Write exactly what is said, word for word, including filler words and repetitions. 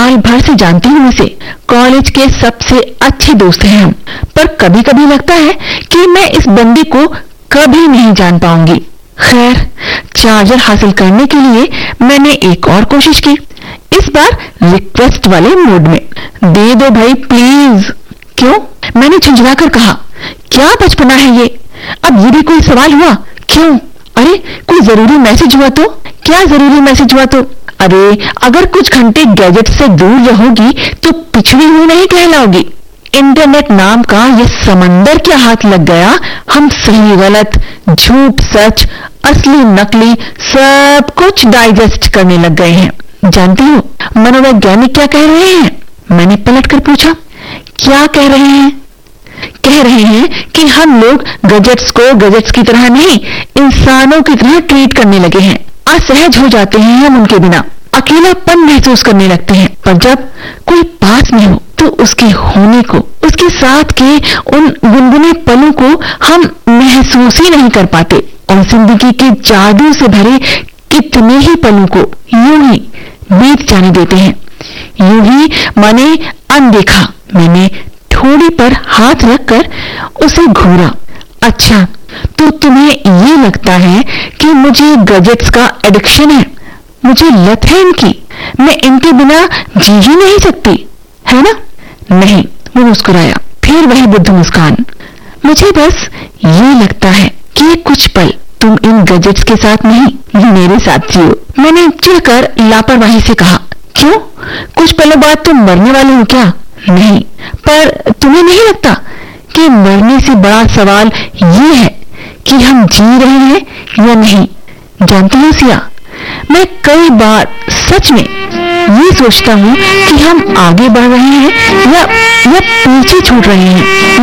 साल भर से जानती हूँ इसे, कॉलेज के सबसे अच्छे दोस्त हैं हम, पर कभी कभी लगता है कि मैं इस बंदी को कभी नहीं जान पाऊंगी। खैर, चार्जर हासिल करने के लिए मैंने एक और कोशिश की, इस बार रिक्वेस्ट वाले मूड में। दे दो भाई प्लीज। क्यों? मैंने झुंझलाकर कहा। क्या बचपना है ये, अब ये भी कोई सवाल हुआ? क्यों? अरे कोई जरूरी मैसेज हुआ तो? क्या जरूरी मैसेज हुआ तो? अरे अगर कुछ घंटे गैजेट से दूर रहोगी तो पिछड़ी हुई नहीं कहलाओगी। इंटरनेट नाम का ये समंदर के हाथ लग गया, हम सही गलत, झूठ सच, असली नकली सब कुछ डाइजेस्ट करने लग गए हैं। जानती हो मनोवैज्ञानिक क्या कह रहे हैं? मैंने पलटकर पूछा। क्या कह रहे हैं? कह रहे हैं कि हम लोग गैजेट्स को गैजेट्स की तरह नहीं, इंसानों की तरह ट्रीट करने लगे हैं। असहज हो जाते हैं हम उनके बिना, अकेलापन महसूस करने लगते हैं, पर जब कोई पास में हो तो उसके होने को, उसके साथ के उन गुनगुने पलों को हम महसूस ही नहीं कर पाते, और जिंदगी के जादू से भरे कितने ही पलों को यूं ही बीत जाने देते हैं। यूं ही मैंने अनदेखा, मैंने ठोड़ी पर हाथ रखकर उसे घूरा। अच्छा, तो तुम्हें ये लगता है कि मुझे गैजेट्स का एडिक्शन है, मुझे लत है इनकी, मैं इनके बिना जी ही नहीं सकती, है ना? नहीं, वो मुस्कुराया, फिर वही बुद्ध मुस्कान। मुझे बस ये लगता है कि कुछ पल तुम इन गैजेट्स के साथ नहीं, मेरे साथ जियो। मैंने चिढ़कर लापरवाही से कहा। क्यों? कुछ पलों बाद तुम मरने वाले हो क्या? नहीं, पर तुम्हें नहीं लगता कि मरने से बड़ा सवाल ये है कि हम जी रहे हैं या नहीं? जानती हो सिया, मैं कई बार सच में ये सोचता हूँ कि हम आगे बढ़ रहे हैं या या पीछे छूट रहे हैं।